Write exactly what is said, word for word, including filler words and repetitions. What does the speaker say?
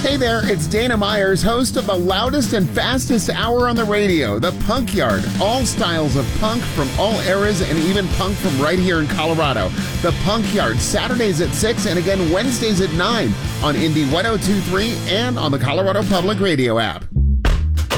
Hey there, it's Dana Myers, host of the loudest and fastest hour on the radio, The Punk Yard. All styles of punk from all eras and even punk from right here in Colorado. The Punk Yard, Saturdays at six and again Wednesdays at nine on Indy one oh two point three and on the Colorado Public Radio app.